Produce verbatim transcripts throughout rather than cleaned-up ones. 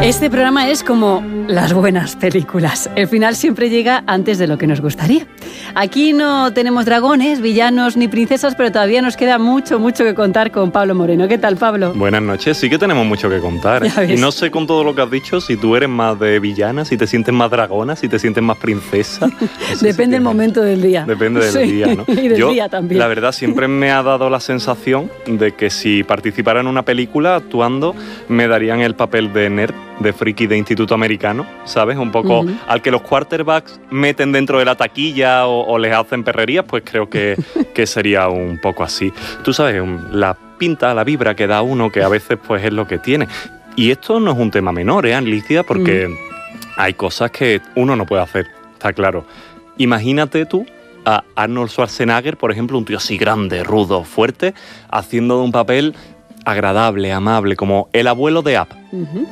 Este programa es como las buenas películas. El final siempre llega antes de lo que nos gustaría. Aquí no tenemos dragones, villanos ni princesas, pero todavía nos queda mucho, mucho que contar con Pablo Moreno. ¿Qué tal, Pablo? Buenas noches. Sí que tenemos mucho que contar. Y no sé con todo lo que has dicho si tú eres más de villana, si te sientes más dragona, si te sientes más princesa. No sé Depende si del momento del día. Depende del sí. día, ¿no? Y del Yo, día también. La verdad, siempre me ha dado la sensación de que si participara en una película actuando, me darían el papel de nerd, de friki de instituto americano, ¿sabes? Un poco uh-huh. al que los quarterbacks meten dentro de la taquilla o, o les hacen perrerías, pues creo que, que sería un poco así. Tú sabes, la pinta, la vibra que da uno, que a veces pues es lo que tiene. Y esto no es un tema menor, ¿eh, Alicia? Porque uh-huh. hay cosas que uno no puede hacer, está claro. Imagínate tú a Arnold Schwarzenegger, por ejemplo, un tío así grande, rudo, fuerte, haciendo de un papel agradable, amable, como el abuelo de App. Uh-huh.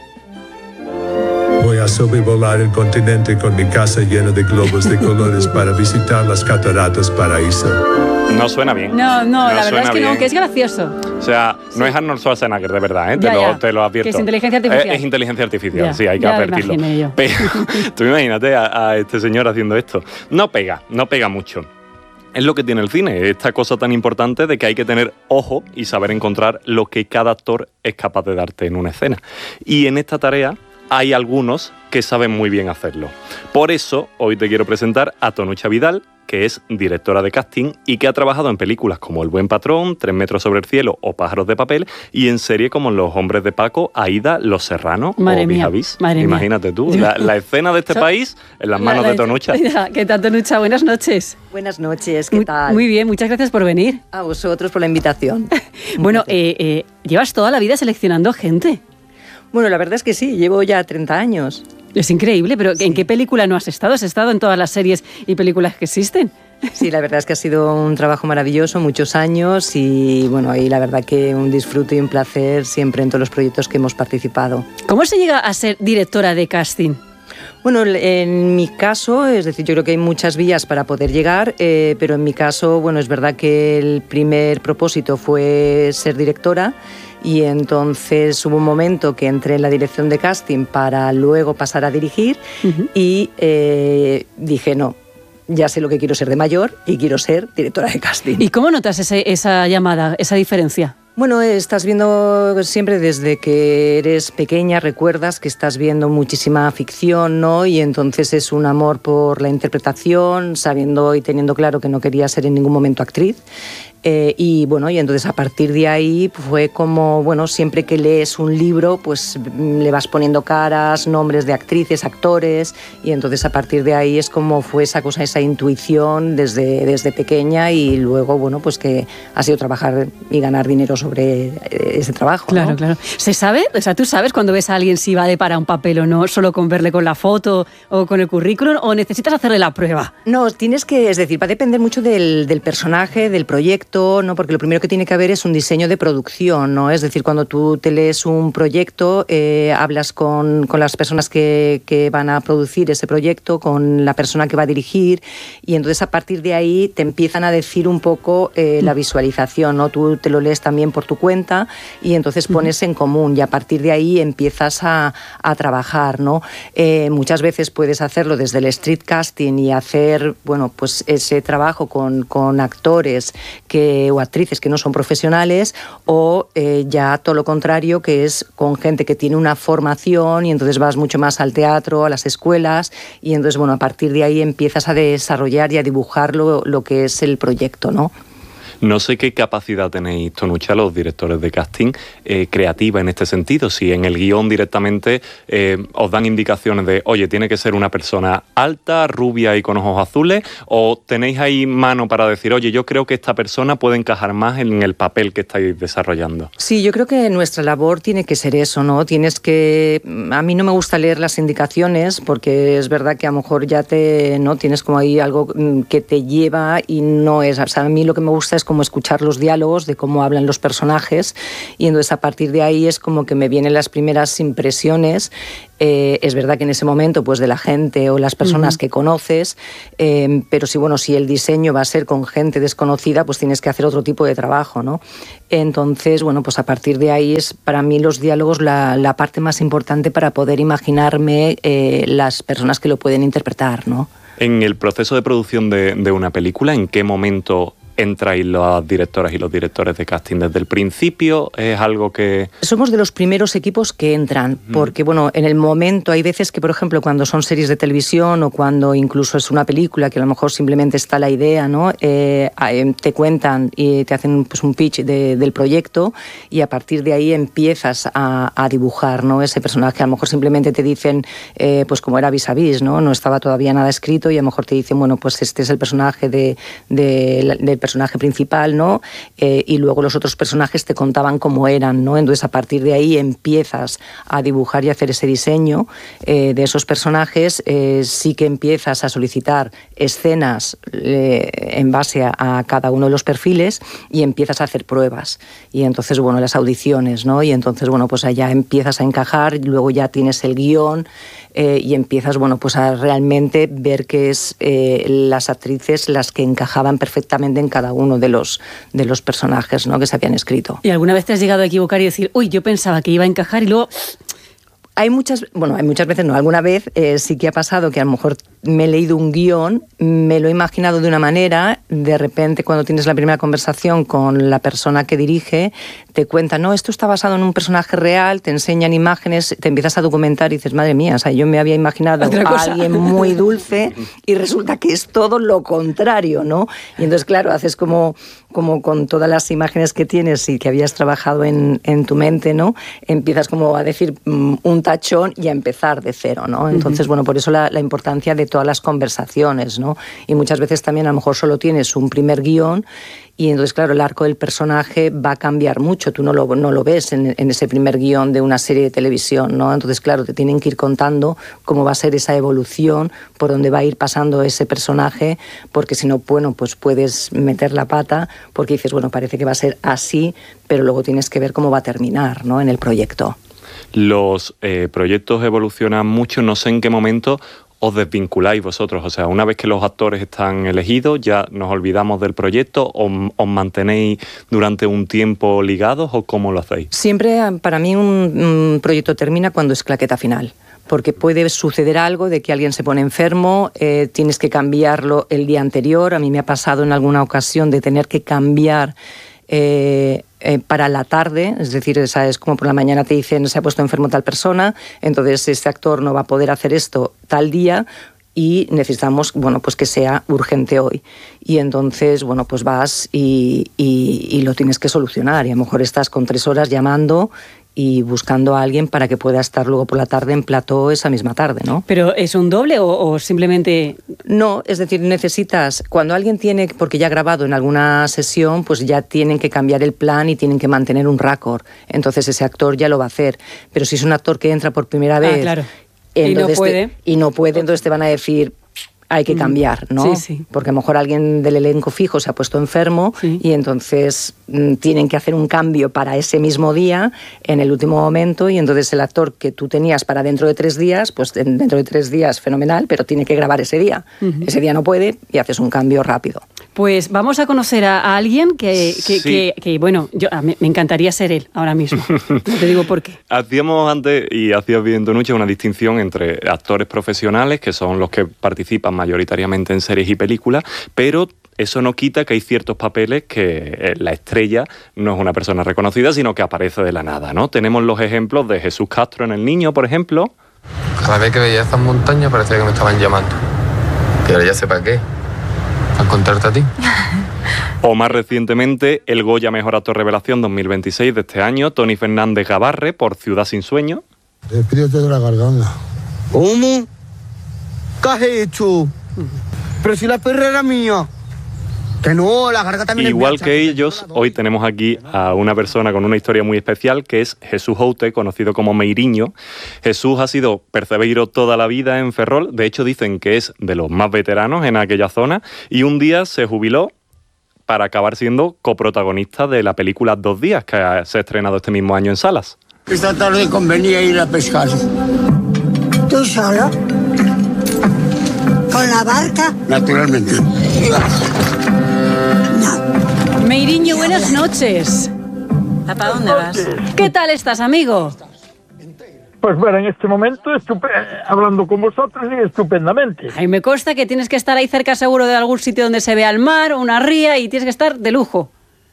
Voy a sobrevolar el continente con mi casa llena de globos de colores para visitar las cataratas Paraíso. No suena bien. No, no, no la verdad es que bien. no, que es gracioso. O sea, sí. no es Arnold Schwarzenegger, de verdad, ¿eh? Te, ya, lo, ya. te lo advierto. Que es inteligencia artificial. Es, es inteligencia artificial, ya, sí, hay que ya advertirlo. Yo. Pero tú imagínate a, a este señor haciendo esto. No pega, no pega mucho. Es lo que tiene el cine, esta cosa tan importante de que hay que tener ojo y saber encontrar lo que cada actor es capaz de darte en una escena. Y en esta tarea hay algunos que saben muy bien hacerlo. Por eso, hoy te quiero presentar a Tonucha Vidal, que es directora de casting y que ha trabajado en películas como El buen patrón, Tres metros sobre el cielo o Pájaros de papel, y en serie como Los hombres de Paco, Aída, Los Serranos madre o mía, Vis a Vis. Madre Imagínate mía. tú, la, la escena de este país en las manos la, la, de Tonucha. ¿Qué tal, Tonucha? Buenas noches. Buenas noches, ¿qué muy, tal? Muy bien, muchas gracias por venir. A vosotros por la invitación. Bueno, eh, eh, llevas toda la vida seleccionando gente. Bueno, la verdad es que sí, llevo ya treinta años. Es increíble, pero sí. ¿en qué película no has estado? ¿Has estado en todas las series y películas que existen? Sí, la verdad es que ha sido un trabajo maravilloso, muchos años y bueno, ahí la verdad que un disfrute y un placer siempre en todos los proyectos que hemos participado. ¿Cómo se llega a ser directora de casting? Bueno, en mi caso, es decir, yo creo que hay muchas vías para poder llegar, eh, pero en mi caso, bueno, es verdad que el primer propósito fue ser directora. Y entonces hubo un momento que entré en la dirección de casting para luego pasar a dirigir uh-huh. y eh, dije, no, ya sé lo que quiero ser de mayor y quiero ser directora de casting. ¿Y cómo notas ese, esa llamada, esa diferencia? Bueno, estás viendo siempre desde que eres pequeña, recuerdas que estás viendo muchísima ficción, ¿no? Y entonces es un amor por la interpretación, sabiendo y teniendo claro que no quería ser en ningún momento actriz. Eh, y bueno, y entonces a partir de ahí fue como, bueno, siempre que lees un libro, pues le vas poniendo caras, nombres de actrices, actores, y entonces a partir de ahí es como fue esa cosa, esa intuición desde, desde pequeña y luego, bueno, pues que ha sido trabajar y ganar dinero sobre ese trabajo. Claro, ¿no? claro. ¿Se sabe? O sea, ¿tú sabes cuando ves a alguien si vale para un papel o no, solo con verle con la foto o con el currículum, o necesitas hacerle la prueba? No, tienes que, es decir, va a depender mucho del, del personaje, del proyecto, ¿no? Porque lo primero que tiene que haber es un diseño de producción, ¿no? Es decir, cuando tú te lees un proyecto, eh, hablas con, con las personas que, que van a producir ese proyecto, con la persona que va a dirigir, y entonces a partir de ahí te empiezan a decir un poco eh, la visualización, ¿no? Tú te lo lees también por tu cuenta y entonces pones en común y a partir de ahí empiezas a, a trabajar, ¿no? Eh, muchas veces puedes hacerlo desde el street casting y hacer, bueno, pues ese trabajo con, con actores que o actrices que no son profesionales o eh, ya todo lo contrario, que es con gente que tiene una formación y entonces vas mucho más al teatro, a las escuelas y entonces, bueno, a partir de ahí empiezas a desarrollar y a dibujar lo, lo que es el proyecto, ¿no? No sé qué capacidad tenéis, Tonucha, los directores de casting, eh, creativa en este sentido. Si en el guión directamente eh, os dan indicaciones de, oye, tiene que ser una persona alta, rubia y con ojos azules, o tenéis ahí mano para decir, oye, yo creo que esta persona puede encajar más en el papel que estáis desarrollando. Sí, yo creo que nuestra labor tiene que ser eso, ¿no? Tienes que... A mí no me gusta leer las indicaciones porque es verdad que a lo mejor ya te... ¿no? Tienes como ahí algo que te lleva y no es... O sea, a mí lo que me gusta es como como escuchar los diálogos de cómo hablan los personajes, y entonces a partir de ahí es como que me vienen las primeras impresiones. Eh, es verdad que en ese momento, pues de la gente o las personas uh-huh. que conoces, eh, pero si, bueno, si el diseño va a ser con gente desconocida, pues tienes que hacer otro tipo de trabajo, ¿no? Entonces, bueno, pues a partir de ahí es para mí los diálogos la, la parte más importante para poder imaginarme eh, las personas que lo pueden interpretar, ¿no? En el proceso de producción de, de una película, ¿en qué momento entráis las directoras y los directores de casting? ¿Desde el principio es algo que...? Somos de los primeros equipos que entran, porque bueno, en el momento hay veces que, por ejemplo, cuando son series de televisión o cuando incluso es una película que a lo mejor simplemente está la idea, ¿no? Eh, te cuentan y te hacen pues, un pitch de, del proyecto, y a partir de ahí empiezas a, a dibujar, ¿no? Ese personaje. A lo mejor simplemente te dicen, eh, pues como era Vis a Vis, ¿no? No estaba todavía nada escrito, y a lo mejor te dicen, bueno, pues este es el personaje de, de, de personaje principal, ¿no? Eh, y luego los otros personajes te contaban cómo eran, ¿no? Entonces a partir de ahí empiezas a dibujar y a hacer ese diseño eh, de esos personajes. Eh, sí que empiezas a solicitar escenas eh, en base a, a cada uno de los perfiles, y empiezas a hacer pruebas, y entonces, bueno, las audiciones, ¿no? Y entonces, bueno, pues allá empiezas a encajar, y luego ya tienes el guión. Eh, y empiezas, bueno, pues a realmente ver que es eh, las actrices las que encajaban perfectamente en cada uno de los, de los personajes, ¿no? Que se habían escrito. ¿Y alguna vez te has llegado a equivocar y decir, uy, yo pensaba que iba a encajar y luego... Hay muchas, bueno, hay muchas veces, no, alguna vez eh, sí que ha pasado que a lo mejor me he leído un guión, me lo he imaginado de una manera, de repente cuando tienes la primera conversación con la persona que dirige, te cuenta, no, esto está basado en un personaje real, te enseñan imágenes, te empiezas a documentar y dices, madre mía, o sea, yo me había imaginado a alguien muy dulce y resulta que es todo lo contrario, ¿no? Y entonces, claro, haces como, como con todas las imágenes que tienes y que habías trabajado en, en tu mente, ¿no? Empiezas como a decir um, un tachón y a empezar de cero, ¿no? Entonces, uh-huh. bueno, por eso la, la importancia de todas las conversaciones, ¿no? Y muchas veces también a lo mejor solo tienes un primer guión, y entonces, claro, el arco del personaje va a cambiar mucho. Tú no lo, no lo ves en, en ese primer guión de una serie de televisión, ¿no? Entonces, claro, te tienen que ir contando cómo va a ser esa evolución, por dónde va a ir pasando ese personaje, porque si no, bueno, pues puedes meter la pata, porque dices, bueno, parece que va a ser así, pero luego tienes que ver cómo va a terminar, ¿no? En el proyecto. Los eh, proyectos evolucionan mucho, no sé en qué momento os desvinculáis vosotros, o sea, una vez que los actores están elegidos, ya nos olvidamos del proyecto, o os mantenéis durante un tiempo ligados, o cómo lo hacéis. Siempre, para mí, un, un proyecto termina cuando es claqueta final, porque puede suceder algo de que alguien se pone enfermo, eh, tienes que cambiarlo el día anterior. A mí me ha pasado en alguna ocasión de tener que cambiar eh, eh, para la tarde, es decir, es como por la mañana te dicen se ha puesto enfermo tal persona, entonces este actor no va a poder hacer esto tal día, y necesitamos, bueno, pues que sea urgente hoy. Y entonces, bueno, pues vas y, y, y lo tienes que solucionar, y a lo mejor estás con tres horas llamando y buscando a alguien para que pueda estar luego por la tarde en plató esa misma tarde, ¿no? ¿Pero es un doble o, o simplemente...? No, es decir, necesitas... Cuando alguien tiene, porque ya ha grabado en alguna sesión, pues ya tienen que cambiar el plan y tienen que mantener un récord. Entonces ese actor ya lo va a hacer. Pero si es un actor que entra por primera vez... Ah, claro. Y no puede. Te, y no puede, entonces te van a decir... hay que cambiar, ¿no? Sí, sí. Porque a lo mejor alguien del elenco fijo se ha puesto enfermo, sí. y entonces mm, tienen que hacer un cambio para ese mismo día, en el último momento, y entonces el actor que tú tenías para dentro de tres días, pues dentro de tres días fenomenal, pero tiene que grabar ese día. Uh-huh. Ese día no puede y haces un cambio rápido. Pues vamos a conocer a, a alguien que, que, sí. que, que, bueno, yo, a mí, me encantaría ser él ahora mismo. No te digo por qué. Hacíamos antes, y hacías bien, Tonuccia, una distinción entre actores profesionales, que son los que participan mayoritariamente en series y películas, pero eso no quita que hay ciertos papeles que la estrella no es una persona reconocida, sino que aparece de la nada, ¿no? Tenemos los ejemplos de Jesús Castro en El Niño, por ejemplo. Cada vez que veía esas montañas parecía que me estaban llamando. Pero ya sé para qué. Para encontrarte a ti. O más recientemente, el Goya Mejor Actor Revelación dos mil veintiséis de este año, Tony Fernández Gabarre, por Ciudad sin sueño. Despídete de la garganta. ¿Cómo? ¿Qué has hecho? Pero si la perra era mía. Que no, la garganta también es mía. Igual que ellos, hoy tenemos aquí a una persona con una historia muy especial, que es Jesús Oute, conocido como Meiriño. Jesús ha sido percebeiro toda la vida en Ferrol. De hecho, dicen que es de los más veteranos en aquella zona. Y un día se jubiló para acabar siendo coprotagonista de la película Dos días, que se ha estrenado este mismo año en salas. Esta tarde convenía ir a pescar. ¿Tú solo? ¿Con la barca? Naturalmente. No. Meiriño, buenas noches. ¿Para dónde vas? ¿Qué tal estás, amigo? Pues bueno, en este momento hablando con vosotros y estupendamente. Ay, me consta que tienes que estar ahí cerca seguro de algún sitio donde se vea el mar, una ría, y tienes que estar de lujo.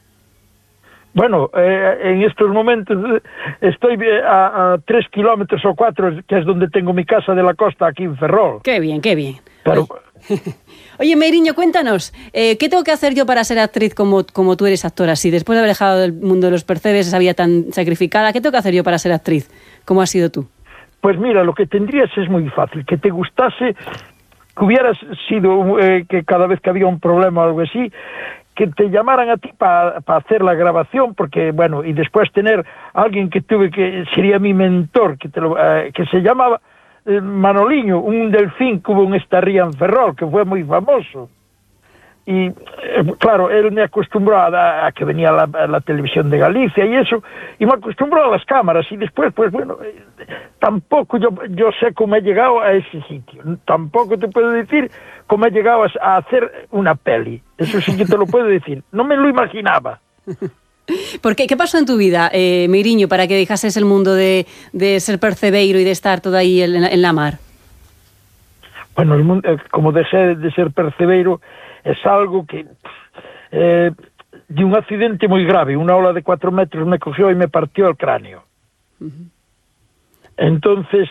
Bueno, eh, en estos momentos estoy a, a tres kilómetros o cuatro, que es donde tengo mi casa de la costa, aquí en Ferrol. Qué bien, qué bien. Pero... Oye, Meiriño, cuéntanos, eh, ¿qué tengo que hacer yo para ser actriz como, como tú eres actora? Si después de haber dejado del mundo de los percebes, esa vida tan sacrificada, ¿qué tengo que hacer yo para ser actriz? ¿Cómo has sido tú? Pues mira, lo que tendrías es muy fácil, que te gustase, que hubieras sido, eh, que cada vez que había un problema o algo así, que te llamaran a ti para pa hacer la grabación, porque, bueno, y después tener a alguien que tuve, que sería mi mentor, que, te lo, eh, que se llamaba eh, Manoliño, un delfín que hubo en esta ría en Ferrol, que fue muy famoso. Y, eh, claro, él me acostumbró a, a que venía la, a la televisión de Galicia y eso, y me acostumbró a las cámaras, y después, pues bueno, eh, tampoco yo, yo sé cómo he llegado a ese sitio, tampoco te puedo decir cómo he llegado a, a hacer una peli, eso sí que te lo puedo decir, no me lo imaginaba. ¿Por qué? ¿Qué pasó en tu vida, eh, Meiriño, para que dejases el mundo de, de ser percebeiro y de estar todo ahí en, en la mar? Bueno, el mundo, eh, como dejé de ser percebeiro, es algo que eh, de un accidente muy grave, una ola de cuatro metros me cogió y me partió el cráneo. Uh-huh. Entonces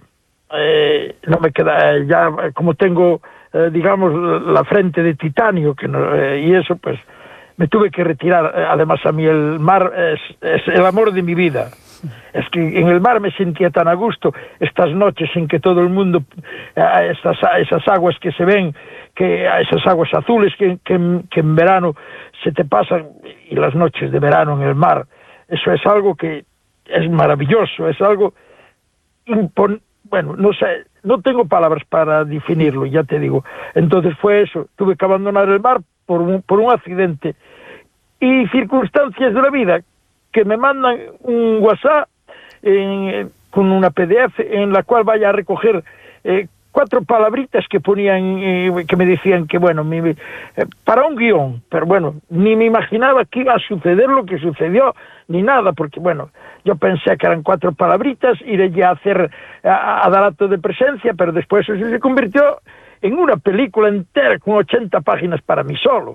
eh, no me queda, eh, ya como tengo eh, digamos la frente de titanio, que no, eh, y eso pues me tuve que retirar. Además a mí el mar es, es el amor de mi vida. Es que en el mar me sentía tan a gusto estas noches en que todo el mundo, estas, esas aguas que se ven, que esas aguas azules que, que, que en verano se te pasan, y las noches de verano en el mar, eso es algo que es maravilloso, es algo impon... bueno, no sé, no tengo palabras para definirlo, ya te digo. Entonces fue eso, tuve que abandonar el mar por un, por un accidente y circunstancias de la vida que me mandan un WhatsApp eh, con una P D F en la cual vaya a recoger eh, cuatro palabritas que ponían, eh, que me decían que, bueno, mi, eh, para un guión, pero bueno, ni me imaginaba que iba a suceder lo que sucedió, ni nada, porque, bueno, yo pensé que eran cuatro palabritas, iré ya a hacer, a, a dar acto de presencia, pero después eso se convirtió en una película entera con ochenta páginas para mí solo.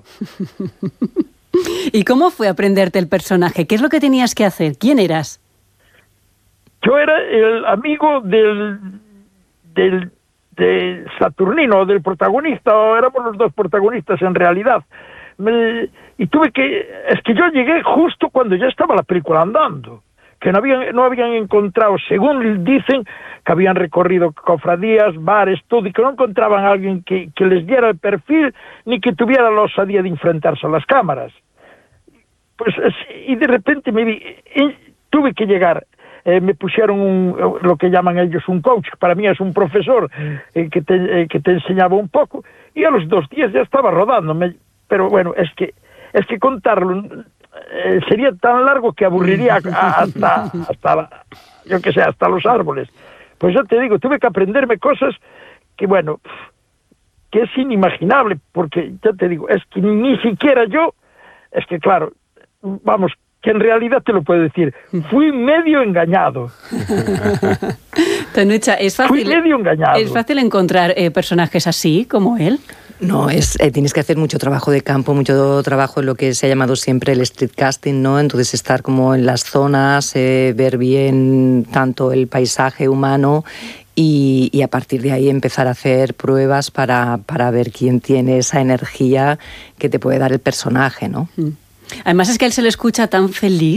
¿Y cómo fue aprenderte el personaje? ¿Qué es lo que tenías que hacer? ¿Quién eras? Yo era el amigo del, del de Saturnino, del protagonista, o éramos los dos protagonistas en realidad. Me, y tuve que, es que yo llegué justo cuando ya estaba la película andando, que no habían, no habían encontrado, según dicen, que habían recorrido cofradías, bares, todo, y que no encontraban a alguien que, que les diera el perfil, ni que tuviera la osadía de enfrentarse a las cámaras. Pues, y de repente me vi, tuve que llegar, eh, me pusieron un, lo que llaman ellos un coach, para mí es un profesor eh, que, te, eh, que te enseñaba un poco, y a los dos días ya estaba rodando, me, pero bueno, es que, es que contarlo eh, sería tan largo que aburriría a, hasta, hasta la, yo que sé, hasta los árboles. Pues yo te digo, tuve que aprenderme cosas que, bueno, que es inimaginable, porque ya te digo, es que ni siquiera yo, es que claro, vamos, que en realidad te lo puedo decir, fui medio engañado. Tonucha, es fácil, fui medio engañado. ¿Es fácil encontrar eh, personajes así, como él? No, es eh, tienes que hacer mucho trabajo de campo, mucho trabajo en lo que se ha llamado siempre el street casting, ¿no? Entonces estar como en las zonas, eh, ver bien tanto el paisaje humano y, y a partir de ahí empezar a hacer pruebas para, para ver quién tiene esa energía que te puede dar el personaje, ¿no? Además es que a él se le escucha tan feliz.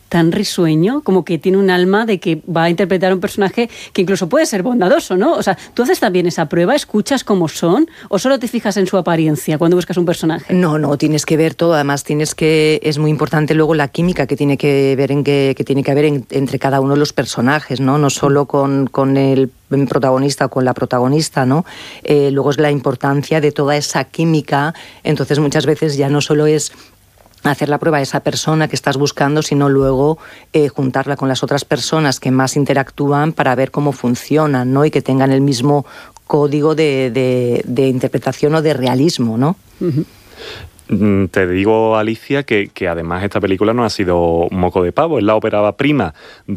tan risueño, como que tiene un alma de que va a interpretar un personaje que incluso puede ser bondadoso, ¿no? O sea, ¿tú haces también esa prueba? ¿Escuchas cómo son? ¿O solo te fijas en su apariencia cuando buscas un personaje? No, no, tienes que ver todo. Además, tienes que... Es muy importante luego la química que tiene que ver en que, que tiene que haber en, entre cada uno de los personajes, ¿no? No solo con, con el protagonista o con la protagonista, ¿no? Eh, luego es la importancia de toda esa química. Entonces, muchas veces ya no solo es hacer la prueba a esa persona que estás buscando, sino luego eh, juntarla con las otras personas que más interactúan para ver cómo funcionan, ¿no? Y que tengan el mismo código de, de, de interpretación o de realismo, ¿no? Uh-huh. Te digo, Alicia, que, que además esta película no ha sido un moco de pavo, es la ópera prima